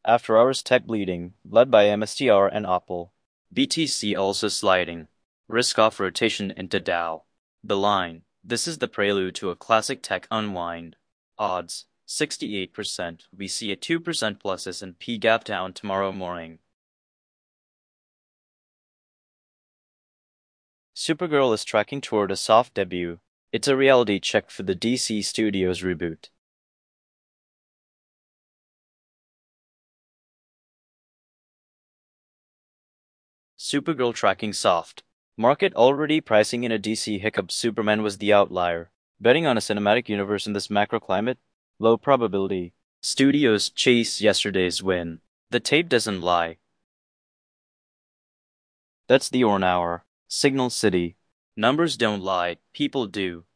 After hours tech bleeding, led by MSTR and Apple. BTC also sliding. Risk off rotation into Dow. The line. This is the prelude to a classic tech unwind. Odds 68%. We see a 2% plus S&P gap down tomorrow morning. Supergirl is tracking toward a soft debut. It's a reality check for the DC Studios reboot. Supergirl tracking soft. Market already pricing in a DC hiccup. Superman was the outlier. Betting on a cinematic universe in this macro climate? Low probability. Studios chase yesterday's win. The tape doesn't lie. That's the Orn Hour. Signal City. Numbers don't lie, people do.